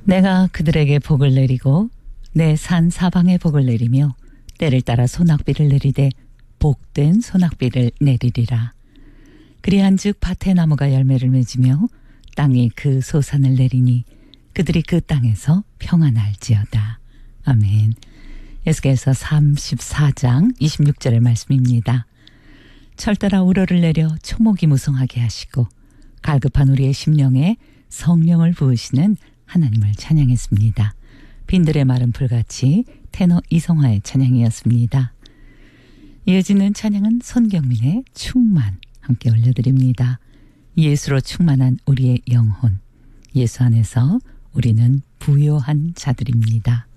내가 그들에게 복을 내리고 내 산 사방에 복을 내리며 때를 따라 소낙비를 내리되 복된 소낙비를 내리리라. 그리한즉 밭의 나무가 열매를 맺으며 땅이 그 소산을 내리니 그들이 그 땅에서 평안할지어다. 아멘. 에스겔서 34장 26절의 말씀입니다. 철따라 우러를 내려 초목이 무성하게 하시고 갈급한 우리의 심령에 성령을 부으시는 하나님을 찬양했습니다. 빈들의 마른 풀같이 테너 이성화의 찬양이었습니다. 이어지는 찬양은 손경민의 충만 함께 올려드립니다. 예수로 충만한 우리의 영혼, 예수 안에서 우리는 부요한 자들입니다.